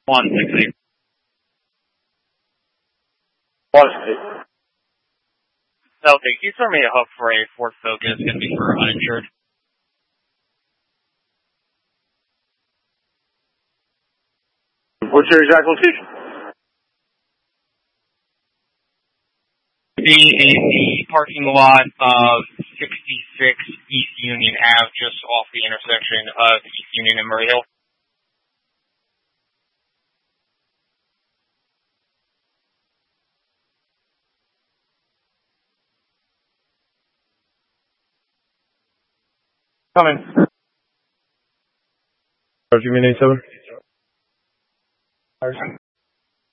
168. Okay, can you throw me a hook for a Ford Focus, going to be for uninsured? What's your exact location? Be in the parking lot of 66 East Union Ave, just off the intersection of East Union and Murray Hill. Coming. Give me an 87.